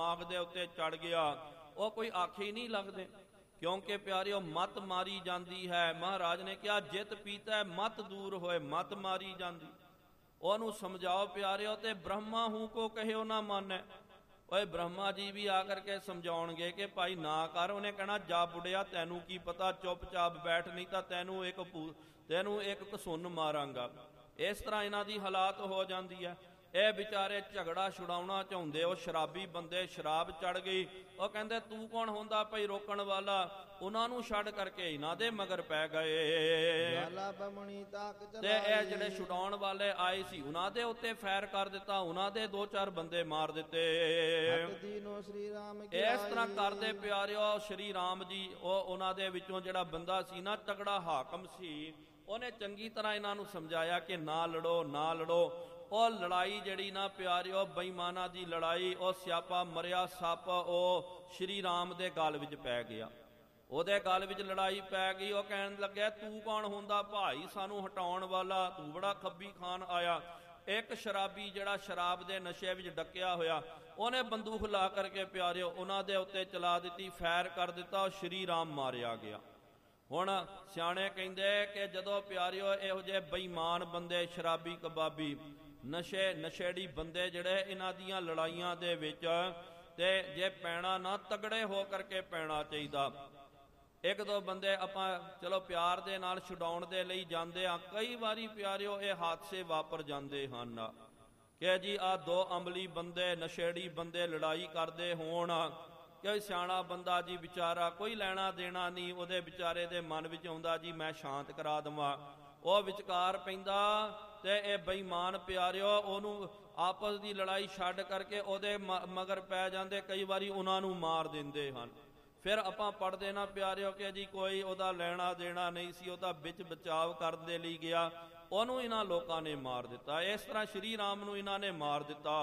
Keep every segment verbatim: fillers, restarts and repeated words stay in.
ਦਿਮਾਗ ਦੇ ਉੱਤੇ ਚੜ ਗਿਆ, ਉਹ ਕੋਈ ਆਖੇ ਨਹੀਂ ਲੱਗਦੇ। ਕਿਉਂਕਿ ਪਿਆਰਿਓ ਮਤ ਮਾਰੀ ਜਾਂਦੀ ਹੈ। ਮਹਾਰਾਜ ਨੇ ਕਿਹਾ ਜਿਤ ਪੀਤਾ ਮਤ ਦੂਰ ਹੋਏ, ਮਤ ਮਾਰੀ ਜਾਂਦੀ। ਉਹਨੂੰ ਸਮਝਾਓ ਪਿਆਰਿਓ, ਤੇ ਬ੍ਰਹਮਾ ਹੂੰ ਕੋ ਕਹਿਓ ਨਾ ਮਾਨੈ। ਓਏ ਬ੍ਰਹਮਾ ਜੀ ਵੀ ਆ ਕਰਕੇ ਸਮਝਾਉਣਗੇ ਕਿ ਭਾਈ ਨਾ ਕਰ। ਉਹਨੇ ਕਹਿਣਾ ਜਾ ਬੁੜਿਆ ਤੈਨੂੰ ਕੀ ਪਤਾ, ਚੁੱਪਚਾਪ ਬੈਠ, ਨਹੀਂ ਤਾਂ ਤੈਨੂੰ ਇੱਕ ਤੈਨੂੰ ਇੱਕ ਘਸੁੰਨ ਮਾਰਾਂਗਾ। ਇਸ ਤਰ੍ਹਾਂ ਇਹਨਾਂ ਦੀ ਹਾਲਾਤ ਹੋ ਜਾਂਦੀ ਹੈ। ਇਹ ਵਿਚਾਰੇ ਝਗੜਾ ਛੁਡਾਉਣਾ ਚਾਹੁੰਦੇ, ਉਹ ਸ਼ਰਾਬੀ ਬੰਦੇ, ਸ਼ਰਾਬ ਚੜ ਗਈ। ਉਹ ਕਹਿੰਦੇ ਤੂੰ ਕੌਣ ਹੁੰਦਾ ਭਾਈ ਰੋਕਣ ਵਾਲਾ? ਉਹਨਾਂ ਨੂੰ ਛੱਡ ਕਰਕੇ ਇਹਨਾਂ ਦੇ ਮਗਰ ਪੈ ਗਏ। ਤੇ ਇਹ ਜਿਹੜੇ ਛੁਡਾਉਣ ਵਾਲੇ ਆਏ ਸੀ ਉਹਨਾਂ ਦੇ ਉੱਤੇ ਫੈਰ ਕਰ ਦਿੱਤਾ, ਉਹਨਾਂ ਦੇ ਦੋ ਚਾਰ ਬੰਦੇ ਮਾਰ ਦਿੱਤੇ। ਇਸ ਤਰ੍ਹਾਂ ਕਰਦੇ ਪਿਆਰਿਓ ਸ਼੍ਰੀ ਰਾਮ ਜੀ, ਉਹ ਉਹਨਾਂ ਦੇ ਵਿੱਚੋਂ ਜਿਹੜਾ ਬੰਦਾ ਸੀ ਨਾ ਤਗੜਾ ਹਾਕਮ ਸੀ, ਉਹਨੇ ਚੰਗੀ ਤਰ੍ਹਾਂ ਇਹਨਾਂ ਨੂੰ ਸਮਝਾਇਆ ਕਿ ਨਾ ਲੜੋ, ਨਾ ਲੜੋ। ਉਹ ਲੜਾਈ ਜਿਹੜੀ ਨਾ ਪਿਆਰਿਓ ਬੇਈਮਾਨਾਂ ਦੀ ਲੜਾਈ, ਉਹ ਸਿਆਪਾ ਮਰਿਆ ਸੱਪ ਉਹ ਸ਼੍ਰੀ ਰਾਮ ਦੇ ਗਲ ਵਿੱਚ ਪੈ ਗਿਆ। ਉਹਦੇ ਗਲ ਵਿੱਚ ਲੜਾਈ ਪੈ ਗਈ। ਉਹ ਕਹਿਣ ਲੱਗਿਆ ਤੂੰ ਕੌਣ ਹੁੰਦਾ ਭਾਈ ਸਾਨੂੰ ਹਟਾਉਣ ਵਾਲਾ? ਤੂੰ ਬੜਾ ਖੱਬੀ ਖਾਨ ਆਇਆ। ਇੱਕ ਸ਼ਰਾਬੀ ਜਿਹੜਾ ਸ਼ਰਾਬ ਦੇ ਨਸ਼ੇ ਵਿੱਚ ਡੱਕਿਆ ਹੋਇਆ, ਉਹਨੇ ਬੰਦੂਕ ਲਾ ਕਰਕੇ ਪਿਆਰਿਓ ਉਹਨਾਂ ਦੇ ਉੱਤੇ ਚਲਾ ਦਿੱਤੀ, ਫੈਰ ਕਰ ਦਿੱਤਾ, ਉਹ ਸ਼੍ਰੀ ਰਾਮ ਮਾਰਿਆ ਗਿਆ। ਹੁਣ ਸਿਆਣੇ ਕਹਿੰਦੇ ਕਿ ਜਦੋਂ ਪਿਆਰਿਓ ਇਹੋ ਜਿਹੇ ਬੇਈਮਾਨ ਬੰਦੇ, ਸ਼ਰਾਬੀ ਕਬਾਬੀ, ਨਸ਼ੇ ਨਸ਼ੇੜੀ ਬੰਦੇ ਜਿਹੜੇ ਇਹਨਾਂ ਦੀਆਂ ਲੜਾਈਆਂ ਦੇ ਵਿੱਚ, ਤੇ ਜੇ ਪੈਣਾ ਨਾ ਤਗੜੇ ਹੋ ਕਰਕੇ ਪੈਣਾ ਚਾਹੀਦਾ। ਇੱਕ ਦੋ ਬੰਦੇ ਆਪਾਂ ਚਲੋ ਪਿਆਰ ਦੇ ਨਾਲ ਛੁਡਾਉਣ ਦੇ ਲਈ ਜਾਂਦੇ ਆ, ਕਈ ਵਾਰੀ ਪਿਆਰਿਓ ਇਹ ਹਾਦਸੇ ਵਾਪਰ ਜਾਂਦੇ ਹਨ ਕਿ ਜੀ ਆਹ ਦੋ ਅਮਲੀ ਬੰਦੇ, ਨਸ਼ੇੜੀ ਬੰਦੇ ਲੜਾਈ ਕਰਦੇ ਹੋਣ। ਕੋਈ ਸਿਆਣਾ ਬੰਦਾ ਜੀ ਵਿਚਾਰਾ, ਕੋਈ ਲੈਣਾ ਦੇਣਾ ਨਹੀਂ, ਉਹਦੇ ਵਿਚਾਰੇ ਦੇ ਮਨ ਵਿੱਚ ਆਉਂਦਾ ਜੀ ਮੈਂ ਸ਼ਾਂਤ ਕਰਾ ਦੇਵਾਂ। ਉਹ ਵਿਚਕਾਰ ਪੈਂਦਾ ਤੇ ਇਹ ਬੇਈਮਾਨ ਪਿਆਰਿਓ ਉਹਨੂੰ ਆਪਸ ਦੀ ਲੜਾਈ ਛੱਡ ਕਰਕੇ ਉਹਦੇ ਮਗਰ ਪੈ ਜਾਂਦੇ, ਕਈ ਵਾਰੀ ਉਹਨਾਂ ਨੂੰ ਮਾਰ ਦਿੰਦੇ ਹਨ। ਫਿਰ ਆਪਾਂ ਪੜ੍ਹਦੇ ਨਾ ਪਿਆਰਿਓ ਕਿ ਜੀ ਕੋਈ ਉਹਦਾ ਲੈਣਾ ਦੇਣਾ ਨਹੀਂ ਸੀ, ਉਹਦਾ ਵਿੱਚ ਬਚਾਵ ਕਰਨ ਦੇ ਲਈ ਗਿਆ, ਉਹਨੂੰ ਇਹਨਾਂ ਲੋਕਾਂ ਨੇ ਮਾਰ ਦਿੱਤਾ। ਇਸ ਤਰ੍ਹਾਂ ਸ਼੍ਰੀ ਰਾਮ ਨੂੰ ਇਹਨਾਂ ਨੇ ਮਾਰ ਦਿੱਤਾ।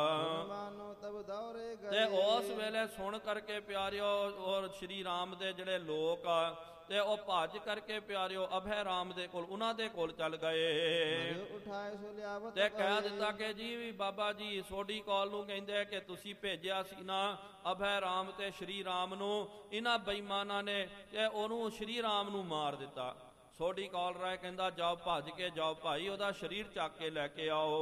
ਤੇ ਉਸ ਵੇਲੇ ਸੁਣ ਕਰਕੇ ਪਿਆਰਿਓ ਔਰ ਸ਼੍ਰੀ ਰਾਮ ਦੇ ਜਿਹੜੇ ਲੋਕ ਆ, ਤੇ ਉਹ ਭੱਜ ਕਰਕੇ ਪਿਆਰਿਓ ਅਭੈ ਰਾਮ ਦੇ ਕੋਲ, ਉਹਨਾਂ ਦੇ ਕੋਲ ਚੱਲ ਗਏ ਤੇ ਕਹਿ ਦਿੱਤਾ ਕਿ ਜੀ ਵੀ ਬਾਬਾ ਜੀ ਸੋਡੀ ਕੌਲ ਨੂੰ ਕਹਿੰਦੇ ਕਿ ਤੁਸੀਂ ਭੇਜਿਆ ਸੀ ਨਾ ਅਭੈ ਰਾਮ ਤੇ ਸ਼੍ਰੀ ਰਾਮ ਨੂੰ, ਇਹਨਾਂ ਬੇਈਮਾਨਾਂ ਨੇ ਤੇ ਉਹਨੂੰ ਸ਼੍ਰੀ ਰਾਮ ਨੂੰ ਮਾਰ ਦਿੱਤਾ। ਸੋਡੀ ਕੌਲ ਰਾਏ ਕਹਿੰਦਾ ਜਾਓ ਭੱਜ ਕੇ ਜਾਓ ਭਾਈ, ਉਹਦਾ ਸਰੀਰ ਚੱਕ ਕੇ ਲੈ ਕੇ ਆਓ।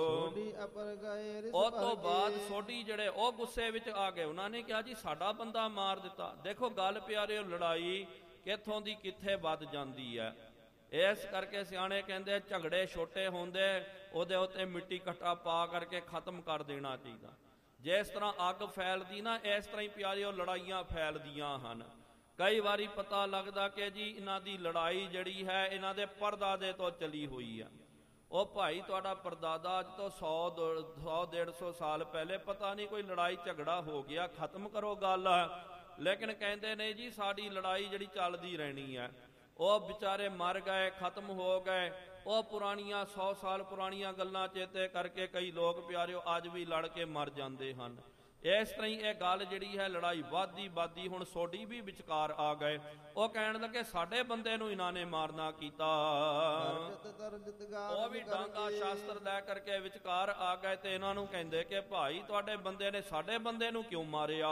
ਉਹ ਤੋਂ ਬਾਅਦ ਸੋਡੀ ਜਿਹੜੇ ਉਹ ਗੁੱਸੇ ਵਿੱਚ ਆ ਗਏ, ਉਹਨਾਂ ਨੇ ਕਿਹਾ ਜੀ ਸਾਡਾ ਬੰਦਾ ਮਾਰ ਦਿੱਤਾ। ਦੇਖੋ ਗੱਲ ਪਿਆਰਿਓ ਲੜਾਈ ਕਿੱਥੋਂ ਦੀ ਕਿੱਥੇ ਵੱਧ ਜਾਂਦੀ ਹੈ। ਇਸ ਕਰਕੇ ਸਿਆਣੇ ਕਹਿੰਦੇ ਝਗੜੇ ਛੋਟੇ ਹੁੰਦੇ, ਉਹਦੇ ਉੱਤੇ ਮਿੱਟੀ ਘੱਟਾ ਪਾ ਕਰਕੇ ਖਤਮ ਕਰ ਦੇਣਾ ਚਾਹੀਦਾ। ਜਿਸ ਤਰ੍ਹਾਂ ਅੱਗ ਫੈਲਦੀ ਨਾ, ਇਸ ਤਰ੍ਹਾਂ ਹੀ ਪਿਆਰਿਓ ਲੜਾਈਆਂ ਫੈਲਦੀਆਂ ਹਨ। ਕਈ ਵਾਰੀ ਪਤਾ ਲੱਗਦਾ ਕਿ ਜੀ ਇਹਨਾਂ ਦੀ ਲੜਾਈ ਜਿਹੜੀ ਹੈ ਇਹਨਾਂ ਦੇ ਪਰਦਾਦੇ ਤੋਂ ਚਲੀ ਹੋਈ ਆ। ਉਹ ਭਾਈ ਤੁਹਾਡਾ ਪਰਦਾਦਾ ਅੱਜ ਤੋਂ ਸੌ ਸੌ ਡੇਢ ਸੌ ਸਾਲ ਪਹਿਲੇ ਪਤਾ ਨਹੀਂ ਕੋਈ ਲੜਾਈ ਝਗੜਾ ਹੋ ਗਿਆ, ਖਤਮ ਕਰੋ ਗੱਲ। ਲੇਕਿਨ ਕਹਿੰਦੇ ਨੇ ਜੀ ਸਾਡੀ ਲੜਾਈ ਜਿਹੜੀ ਚੱਲਦੀ ਰਹਿਣੀ ਹੈ। ਉਹ ਵਿਚਾਰੇ ਮਰ ਗਏ, ਖਤਮ ਹੋ ਗਏ। ਉਹ ਪੁਰਾਣੀਆਂ ਸੌ ਸਾਲ ਪੁਰਾਣੀਆਂ ਗੱਲਾਂ ਚੇਤੇ ਕਰਕੇ ਕਈ ਲੋਕ ਪਿਆਰਿਓ ਅੱਜ ਵੀ ਲੜ ਕੇ ਮਰ ਜਾਂਦੇ ਹਨ। ਇਸ ਤਰ੍ਹਾਂ ਹੀ ਇਹ ਗੱਲ ਜਿਹੜੀ ਹੈ ਲੜਾਈ ਵੱਧਦੀ ਵੱਧਦੀ ਹੁਣ ਸੋਡੀ ਵੀ ਵਿਚਕਾਰ ਆ ਗਏ। ਉਹ ਕਹਿਣ ਲੱਗੇ ਸਾਡੇ ਬੰਦੇ ਨੂੰ ਇਹਨਾਂ ਨੇ ਮਾਰਨਾ ਕੀਤਾ। ਉਹ ਵੀ ਡਾਂਗਾ ਸ਼ਾਸਤਰ ਲੈ ਕਰਕੇ ਵਿਚਕਾਰ ਆ ਗਏ ਤੇ ਇਹਨਾਂ ਨੂੰ ਕਹਿੰਦੇ ਕਿ ਭਾਈ ਤੁਹਾਡੇ ਬੰਦੇ ਨੇ ਸਾਡੇ ਬੰਦੇ ਨੂੰ ਕਿਉਂ ਮਾਰਿਆ?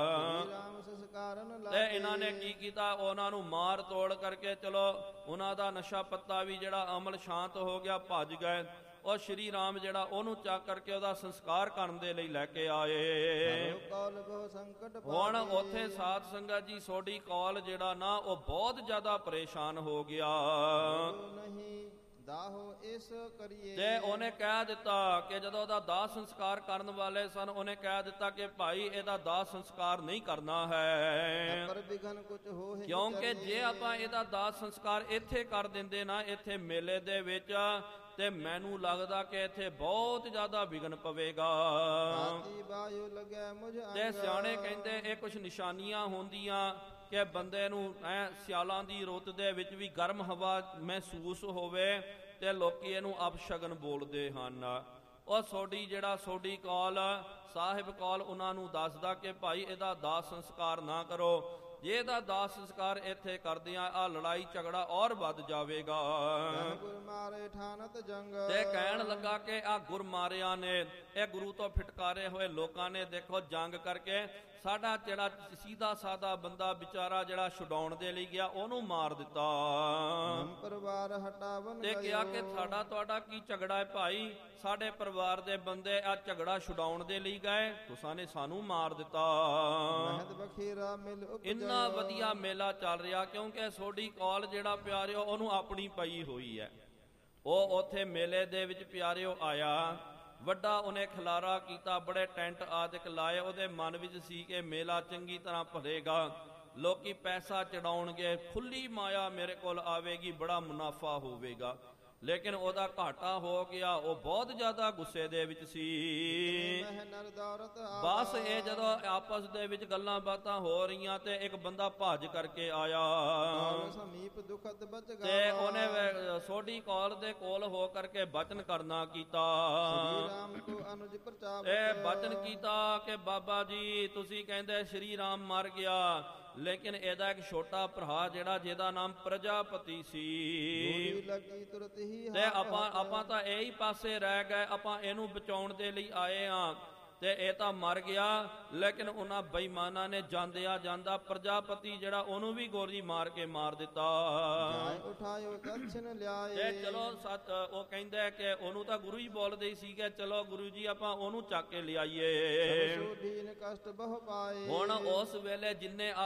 ਤੇ ਇਹਨਾਂ ਨੇ ਕੀ ਕੀਤਾ, ਉਹਨਾਂ ਨੂੰ ਮਾਰ ਤੋੜ ਕਰਕੇ ਚਲੋ ਉਹਨਾਂ ਦਾ ਨਸ਼ਾ ਪੱਤਾ ਵੀ ਜਿਹੜਾ ਅਮਲ ਸ਼ਾਂਤ ਹੋ ਗਿਆ, ਭੱਜ ਗਏ। ਉਹ ਸ਼੍ਰੀ ਰਾਮ ਜਿਹੜਾ ਉਹਨੂੰ ਚੱਕ ਕਰਕੇ ਉਹਦਾ ਸੰਸਕਾਰ ਕਰਨ ਦੇ ਲਈ ਲੈ ਕੇ ਆਏ। ਹੁਣ ਉੱਥੇ ਸਾਧ ਸੰਗਤ ਜੀ ਸੋਡੀ ਕੌਲ ਜਿਹੜਾ ਨਾ ਉਹ ਬਹੁਤ ਜ਼ਿਆਦਾ ਪਰੇਸ਼ਾਨ ਹੋ ਗਿਆ ਦਾਹੋ ਇਸ ਕਰੀਏ। ਤੇ ਉਹਨੇ ਕਹਿ ਦਿੱਤਾ ਕਿ ਜਦੋਂ ਉਹਦਾ ਦਾਹ ਸੰਸਕਾਰ ਕਰਨ ਵਾਲੇ ਸਨ, ਉਹਨੇ ਕਹਿ ਦਿੱਤਾ ਕਿ ਭਾਈ ਇਹਦਾ ਦਾਹ ਸੰਸਕਾਰ ਨਹੀਂ ਕਰਨਾ ਹੈ, ਕਿਉਂਕਿ ਜੇ ਆਪਾਂ ਇਹਦਾ ਦਾਹ ਸੰਸਕਾਰ ਇੱਥੇ ਕਰ ਦਿੰਦੇ ਨਾ ਇੱਥੇ ਮੇਲੇ ਦੇ ਵਿੱਚ, ਤੇ ਮੈਨੂੰ ਲੱਗਦਾ ਕਿ ਇੱਥੇ ਬਹੁਤ ਜ਼ਿਆਦਾ ਵਿਘਨ ਪਵੇਗਾ। ਤੇ ਸਿਆਣੇ ਕਹਿੰਦੇ ਇਹ ਕੁਝ ਨਿਸ਼ਾਨੀਆਂ ਹੁੰਦੀਆਂ ਕਿ ਬੰਦੇ ਨੂੰ ਐ ਸਿਆਲਾਂ ਦੀ ਰੁੱਤ ਦੇ ਵਿੱਚ ਵੀ ਗਰਮ ਹਵਾ ਮਹਿਸੂਸ ਹੋਵੇ ਤੇ ਲੋਕੀ ਇਹਨੂੰ ਅਪਸ਼ਗਨ ਬੋਲਦੇ ਹਨ। ਉਹ ਸੋਡੀ ਜਿਹੜਾ ਸੋਡੀ ਕੌਲ ਸਾਹਿਬ ਕੌਲ ਉਹਨਾਂ ਨੂੰ ਦੱਸਦਾ ਕਿ ਭਾਈ ਇਹਦਾ ਦਾਹ ਸੰਸਕਾਰ ਨਾ ਕਰੋ, ਜੇ ਇਹਦਾ ਦਾਹ ਸੰਸਕਾਰ ਇੱਥੇ ਕਰਦਿਆਂ ਆ ਲੜਾਈ ਝਗੜਾ ਔਰ ਵੱਧ ਜਾਵੇਗਾ। ਤੇ ਕਹਿਣ ਲੱਗਾ ਕਿ ਆ ਗੁਰਮਾਰਿਆਂ ਨੇ ਇਹ ਗੁਰੂ ਤੋਂ ਫਿਟਕਾਰੇ ਹੋਏ ਲੋਕਾਂ ਨੇ ਦੇਖੋ ਜੰਗ ਕਰਕੇ ਸਾਡਾ ਜਿਹੜਾ ਸਿੱਧਾ ਸਾਦਾ ਬੰਦਾ ਵਿਚਾਰਾ ਜਿਹੜਾ ਛੁਡਾਉਣ ਦੇ ਲਈ ਗਿਆ ਉਹਨੂੰ ਮਾਰ ਦਿੱਤਾ ਹਮ ਪਰਿਵਾਰ ਹਟਾਵਨ ਤੇ ਕਿਹਾ ਕਿ ਸਾਡਾ ਤੁਹਾਡਾ ਕੀ ਝਗੜਾ ਹੈ ਭਾਈ, ਸਾਡੇ ਪਰਿਵਾਰ ਦੇ ਬੰਦੇ ਆ ਝਗੜਾ ਛੁਡਾਉਣ ਦੇ ਲਈ ਗਏ, ਤੁਸਾਂ ਨੇ ਸਾਨੂੰ ਮਾਰ ਦਿੱਤਾ। ਮਹਿਦ ਬਖੀਰਾ ਮਿਲ ਉਪਜਿਓ। ਇੰਨਾ ਵਧੀਆ ਮੇਲਾ ਚੱਲ ਰਿਹਾ ਕਿਉਂਕਿ ਸੋਢੀ ਕੌਲ ਜਿਹੜਾ ਪਿਆਰਿਓ ਉਹਨੂੰ ਆਪਣੀ ਪਈ ਹੋਈ ਹੈ। ਉਹ ਉੱਥੇ ਮੇਲੇ ਦੇ ਵਿੱਚ ਪਿਆਰਿਓ ਆਇਆ, ਵੱਡਾ ਉਹਨੇ ਖਿਲਾਰਾ ਕੀਤਾ, ਬੜੇ ਟੈਂਟ ਆਦਿਕ ਲਾਏ, ਉਹਦੇ ਮਨ ਵਿੱਚ ਸੀ ਕਿ ਮੇਲਾ ਚੰਗੀ ਤਰ੍ਹਾਂ ਭਰੇਗਾ, ਲੋਕੀ ਪੈਸਾ ਚੜਾਉਣਗੇ, ਖੁੱਲੀ ਮਾਇਆ ਮੇਰੇ ਕੋਲ ਆਵੇਗੀ, ਬੜਾ ਮੁਨਾਫਾ ਹੋਵੇਗਾ। ਲੇਕਿਨ ਉਹਦਾ ਘਾਟਾ ਹੋ ਗਿਆ, ਉਹ ਬਹੁਤ ਜ਼ਿਆਦਾ ਗੁੱਸੇ ਦੇ ਵਿੱਚ ਸੀ। ਬਸ ਇਹ ਜਦੋਂ ਆਪਸ ਦੇ ਵਿੱਚ ਗੱਲਾਂ ਬਾਤਾਂ ਹੋ ਰਹੀਆਂ ਤੇ ਇੱਕ ਬੰਦਾ ਭੱਜ ਕਰਕੇ ਆਇਆ ਸਮੀਪ ਦੁਖਦ ਬਚ ਗਿਆ ਤੇ ਉਹਨੇ ਸੋਢੀ ਕੌਲ ਦੇ ਕੋਲ ਹੋ ਕਰਕੇ ਬਚਨ ਕਰਨਾ ਕੀਤਾ। ਸ੍ਰੀ ਰਾਮ ਕੋ ਅਨੁਜ ਪ੍ਰਚਾਪ ਇਹ ਬਚਨ ਕੀਤਾ ਕਿ ਬਾਬਾ ਜੀ ਤੁਸੀਂ ਕਹਿੰਦੇ ਸ਼੍ਰੀ ਰਾਮ ਮਰ ਗਿਆ, ਲੇਕਿਨ ਇਹਦਾ ਇੱਕ ਛੋਟਾ ਭਰਾ ਜਿਹੜਾ ਜਿਹਦਾ ਨਾਮ ਪ੍ਰਜਾਪਤੀ ਸੀ, ਲੱਗੀ ਤੁਰਤ ਹੀ ਤੇ ਆਪਾਂ ਆਪਾਂ ਤਾਂ ਇਹੀ ਪਾਸੇ ਰਹਿ ਗਏ, ਆਪਾਂ ਇਹਨੂੰ ਬਚਾਉਣ ਦੇ ਲਈ ਆਏ ਆ ਤੇ ਇਹ ਤਾਂ ਮਰ ਗਿਆ। ਲੇਕਿਨ ਉਹਨਾਂ ਬੇਈਮਾਨਾਂ ਨੇ ਜਾਂਦਿਆ ਜਾਂਦਾ ਪ੍ਰਜਾਪਤੀ ਜਿਹੜਾ ਉਹਨੂੰ ਵੀ ਗੋਲੀ ਮਾਰ ਕੇ ਮਾਰ ਦਿੱਤਾ। ਉਠਾਇਓ ਦਰਸ਼ਨ ਲਿਆਏ ਤੇ ਚਲੋ ਸਤ ਉਹ ਕਹਿੰਦਾ ਕਿ ਉਹਨੂੰ ਤਾਂ ਗੁਰੂ ਹੀ ਬੋਲਦੇ ਹੀ ਸੀਗੇ, ਚਲੋ ਗੁਰੂ ਜੀ ਆਪਾਂ ਉਹਨੂੰ ਚੱਕ ਕੇ ਲਿਆਈਏ। ਦੀਨ ਕਸ਼ਟ ਬਹੁ ਪਾਏ। ਹੁਣ ਉਸ ਵੇਲੇ ਜਿੰਨੇ